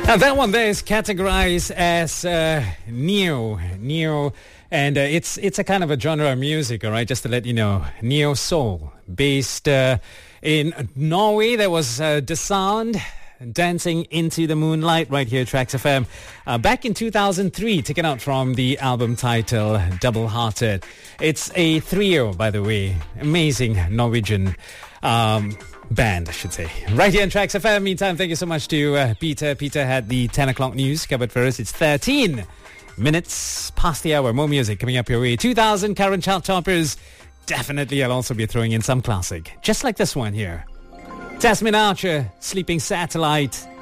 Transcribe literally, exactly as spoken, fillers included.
Now that one there is categorized as uh, neo, neo, and uh, it's it's a kind of a genre of music, all right? Just to let you know, neo soul, based uh, in Norway. There was uh, The Sound, Dancing into the Moonlight, right here at Trax F M, uh, back in two thousand three, taken out from the album title Double Hearted. It's a trio, by the way, amazing Norwegian Um, band, I should say. Right here on Trax F M. Meantime, thank you so much to uh, Peter. Peter had the ten o'clock news covered for us. It's thirteen minutes past the hour. More music coming up your way. two thousand current chart toppers. Definitely, I'll also be throwing in some classic, just like this one here. Tasmin Archer, Sleeping Satellite.